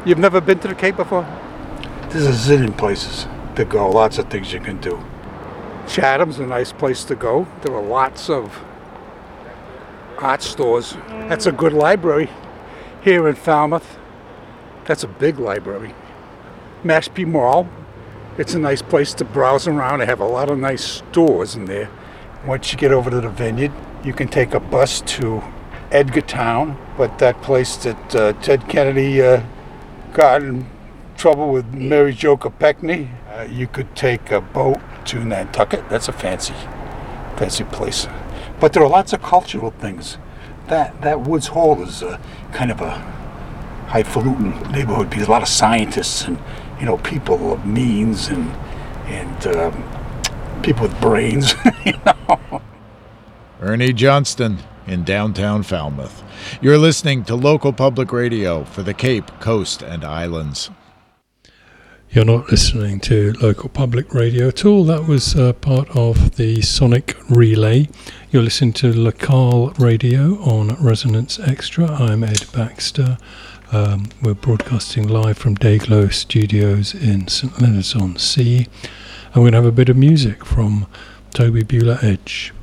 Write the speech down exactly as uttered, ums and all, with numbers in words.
You've never been to the Cape before? There's a zillion places to go, lots of things you can do. Chatham's a nice place to go. There are lots of art stores. That's a good library here in Falmouth. That's a big library. Mashpee Mall. It's a nice place to browse around. They have a lot of nice stores in there. Once you get over to the Vineyard, you can take a bus to Edgartown, but that place that uh, Ted Kennedy uh, got in trouble with Mary Jo Kopechne, uh, you could take a boat to Nantucket. That's a fancy, fancy place. But there are lots of cultural things. That that Woods Hole is a, kind of a highfalutin neighborhood because a lot of scientists and you know people of means and and um, people with brains. You know. Ernie Johnston in downtown Falmouth. You're listening to local public radio for the Cape, Coast, and Islands. You're not listening to local public radio at all. That was uh, part of the Sonic Relay. You're listening to Local Radio on Resonance Extra. I'm Ed Baxter. Um, we're broadcasting live from Dayglow Studios in St Leonards-on-Sea. And we're going to have a bit of music from Toby Beulah Edge.